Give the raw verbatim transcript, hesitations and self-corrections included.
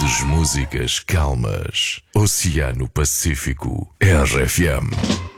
Grandes músicas calmas. Oceano Pacífico. R F M.